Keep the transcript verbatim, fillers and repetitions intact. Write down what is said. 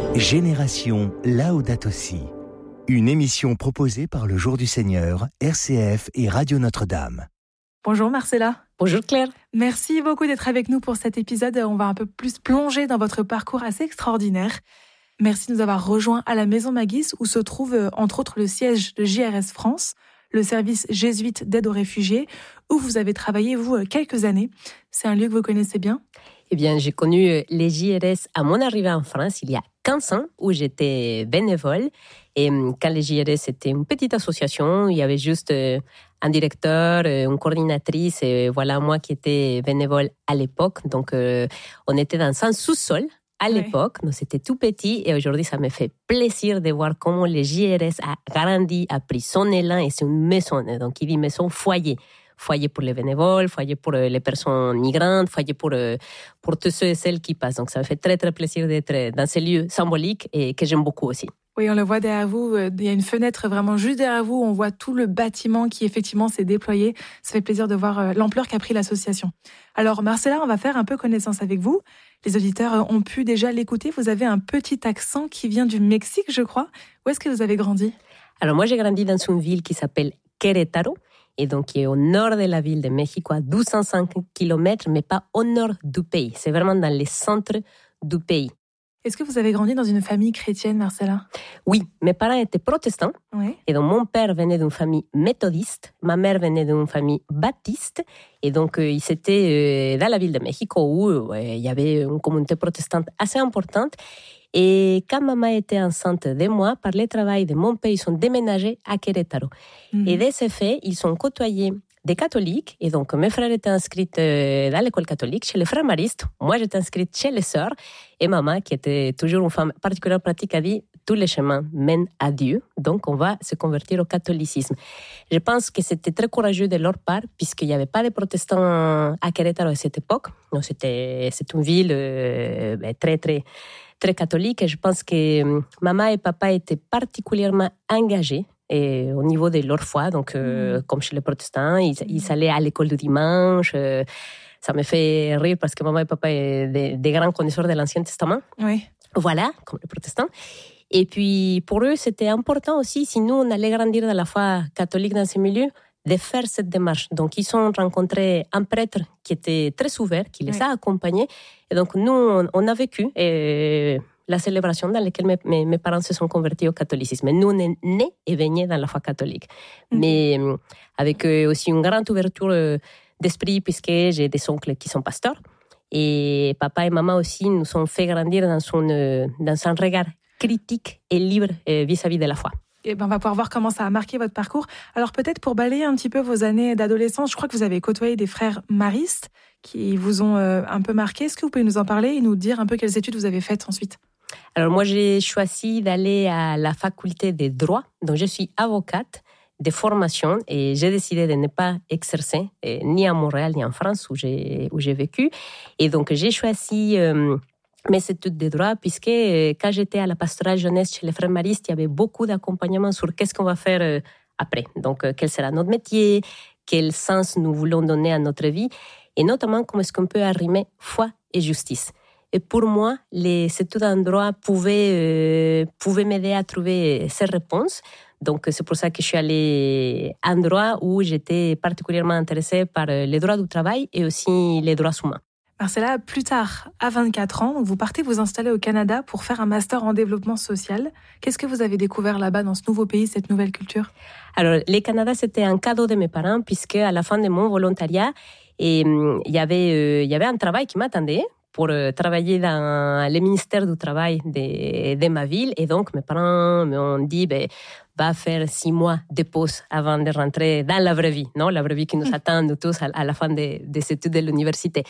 Génération Laudato Si, une émission proposée par le Jour du Seigneur, R C F et Radio Notre-Dame. Bonjour Marcella. Bonjour Claire. Merci beaucoup d'être avec nous pour cet épisode. On va un peu plus plonger dans votre parcours assez extraordinaire. Merci de nous avoir rejoints à la Maison Magis où se trouve entre autres le siège de J R S France, le service jésuite d'aide aux réfugiés, où vous avez travaillé, vous, quelques années. C'est un lieu que vous connaissez bien ? Eh bien, j'ai connu les J R S à mon arrivée en France il y a quinze ans, où j'étais bénévole. Et quand les J R S étaient une petite association, il y avait juste un directeur, une coordinatrice, et voilà moi qui étais bénévole à l'époque. Donc, euh, on était dans un sous-sol à l'époque, oui. Donc c'était tout petit. Et aujourd'hui, ça me fait plaisir de voir comment les J R S a grandi, a pris son élan, et c'est une maison. Donc, il dit maison foyer. Foyer pour les bénévoles, foyer pour les personnes migrantes, foyer pour, pour tous ceux et celles qui passent. Donc, ça me fait très, très plaisir d'être dans ces lieux symboliques et que j'aime beaucoup aussi. Oui, on le voit derrière vous. Il y a une fenêtre vraiment juste derrière vous. On voit tout le bâtiment qui, effectivement, s'est déployé. Ça fait plaisir de voir l'ampleur qu'a pris l'association. Alors, Marcella, on va faire un peu connaissance avec vous. Les auditeurs ont pu déjà l'écouter. Vous avez un petit accent qui vient du Mexique, je crois. Où est-ce que vous avez grandi ? Alors, moi, j'ai grandi dans une ville qui s'appelle Querétaro. Et donc, qui est au nord de la ville de Mexico, à deux cent cinq kilomètres, mais pas au nord du pays. C'est vraiment dans le centre du pays. Est-ce que vous avez grandi dans une famille chrétienne, Marcella ? Oui, mes parents étaient protestants. Oui. Et donc, mon père venait d'une famille méthodiste, ma mère venait d'une famille baptiste. Et donc, euh, ils étaient euh, dans la ville de Mexico où euh, il y avait une communauté protestante assez importante. Et quand maman était enceinte de moi, par le travail de mon père, ils sont déménagés à Querétaro. Mmh. Et de ce fait, ils sont côtoyés des catholiques. Et donc, mes frères étaient inscrits dans l'école catholique, chez les frères maristes. Moi, j'étais inscrite chez les sœurs. Et maman, qui était toujours une femme particulièrement pratique, a dit « Tous les chemins mènent à Dieu. Donc, on va se convertir au catholicisme. » Je pense que c'était très courageux de leur part, puisqu'il n'y avait pas de protestants à Querétaro à cette époque. Donc, c'était, c'est une ville euh, très, très... très catholique, et je pense que maman et papa étaient particulièrement engagés et au niveau de leur foi, donc euh, mmh. comme chez les protestants, ils, ils allaient à l'école du dimanche. Euh, ça me fait rire parce que maman et papa sont des, des grands connaisseurs de l'Ancien Testament. Oui. Voilà, comme les protestants. Et puis pour eux, c'était important aussi, si nous on allait grandir dans la foi catholique dans ces milieux, de faire cette démarche. Donc, ils ont rencontré un prêtre qui était très ouvert, qui les oui. a accompagnés. Et donc, nous, on, on a vécu euh, la célébration dans laquelle mes, mes, mes parents se sont convertis au catholicisme. Nous, on est nés et baignés dans la foi catholique. Mm-hmm. Mais euh, avec euh, aussi une grande ouverture euh, d'esprit, puisque j'ai des oncles qui sont pasteurs. Et papa et maman aussi nous ont fait grandir dans, son, euh, dans un regard critique et libre euh, vis-à-vis de la foi. Eh ben, on va pouvoir voir comment ça a marqué votre parcours. Alors peut-être pour balayer un petit peu vos années d'adolescence, je crois que vous avez côtoyé des frères maristes qui vous ont euh, un peu marqué. Est-ce que vous pouvez nous en parler et nous dire un peu quelles études vous avez faites ensuite ? Alors moi, j'ai choisi d'aller à la faculté de droit. Donc je suis avocate de formation et j'ai décidé de ne pas exercer eh, ni à Montréal ni en France où j'ai, où j'ai vécu. Et donc j'ai choisi... Euh, mes études de droit, puisque euh, quand j'étais à la pastorale jeunesse chez les frères maristes, il y avait beaucoup d'accompagnement sur qu'est-ce qu'on va faire euh, après. Donc, euh, quel sera notre métier, quel sens nous voulons donner à notre vie, et notamment comment est-ce qu'on peut arrimer foi et justice. Et pour moi, les études en droit pouvaient, euh, pouvaient m'aider à trouver ces réponses. Donc, c'est pour ça que je suis allée en droit où j'étais particulièrement intéressée par les droits du travail et aussi les droits humains. Marcella, plus tard, à vingt-quatre ans, vous partez vous installer au Canada pour faire un master en développement social. Qu'est-ce que vous avez découvert là-bas, dans ce nouveau pays, cette nouvelle culture ? Alors, le Canada, c'était un cadeau de mes parents, puisque à la fin de mon volontariat, et, il y avait, euh, il y avait un travail qui m'attendait pour euh, travailler dans le ministère du Travail de, de ma ville. Et donc, mes parents m'ont dit, ben, va faire six mois de pause avant de rentrer dans la vraie vie, non? La vraie vie qui nous attend, nous tous, à, à la fin des, des études de l'université.